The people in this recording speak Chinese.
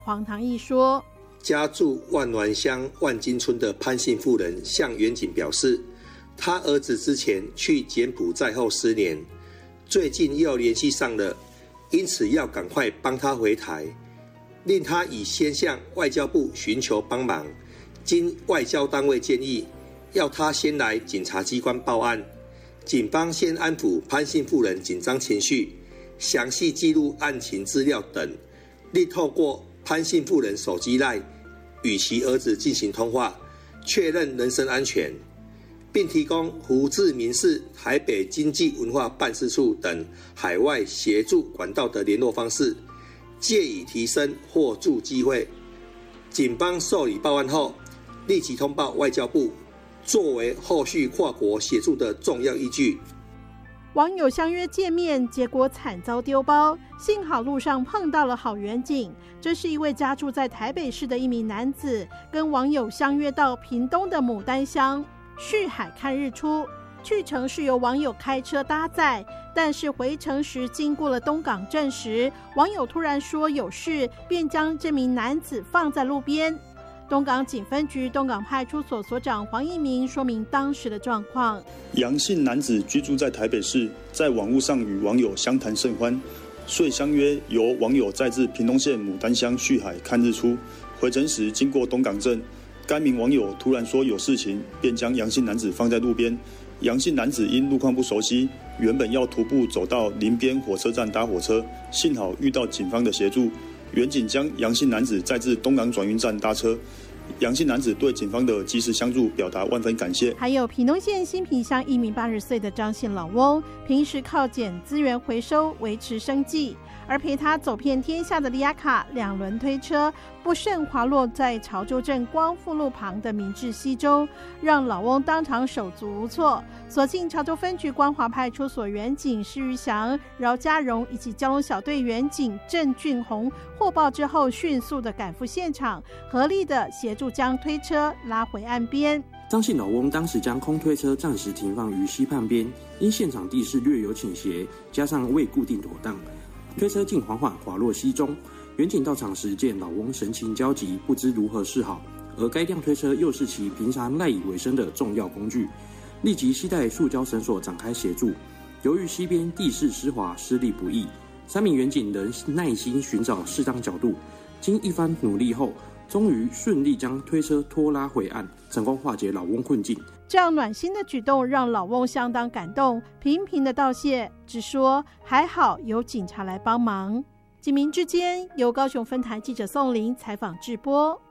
黄堂义说， 家住万峦乡万金村的潘姓妇人向远景表示，他儿子之前去柬埔寨后失联，最近又联系上了，因此要赶快帮他回台，令他已先向外交部寻求帮忙，经外交单位建议，要他先来警察机关报案。警方先安抚潘姓妇人紧张情绪，详细记录案情资料等，另透过潘姓妇人手机赖与其儿子进行通话，确认人身安全，并提供胡志明市台北经济文化办事处等海外协助管道的联络方式，借以提升获助机会。警方受理报案后，立即通报外交部，作为后续跨国协助的重要依据。 网友相约见面，结果惨遭丢包，幸好路上碰到了好远景。这是一位家住在台北市的一名男子，跟网友相约到屏东的牡丹乡旭海看日出。去程是由网友开车搭载，但是回程时经过了东港镇时，网友突然说有事，便将这名男子放在路边。东港警分局东港派出所所长黄一鸣说明当时的状况： 杨姓男子居住在台北市，在网络上与网友相谈甚欢，遂相约由网友载至屏东县牡丹乡旭海看日出。回程时经过东港镇，该名网友突然说有事情，便将杨姓男子放在路边。杨姓男子因路况不熟悉，原本要徒步走到林边火车站搭火车，幸好遇到警方的协助，远警将杨姓男子载至东港转运站搭车。杨姓男子对警方的及时相助表达万分感谢。 还有屏东县新平乡一名80岁的张姓老翁，平时靠捡资源回收维持生计，而陪他走遍天下的利亚卡2轮推车不慎滑落在潮州镇光复路旁的明治溪中，让老翁当场手足无措。所幸潮州分局光华派出所员警施玉祥、饶家荣以及交通小队员警郑俊宏获报之后，迅速的赶赴现场，合力的协助将推车拉回岸边。 张姓老翁当时将空推车暂时停放于溪畔边，因现场地势略有倾斜，加上未固定妥当，推车竟缓缓滑落溪中。员警到场时见老翁神情焦急，不知如何是好，而该辆推车又是其平常赖以为生的重要工具，立即携带塑胶绳索展开协助。由于溪边地势湿滑，施力不易，3名员警仍耐心寻找适当角度，经一番努力后，终于顺利将推车拖拉回岸，成功化解老翁困境。 这样暖心的举动让老翁相当感动，频频的道谢，只说还好有警察来帮忙。警民之间由高雄分台记者宋玲采访制播。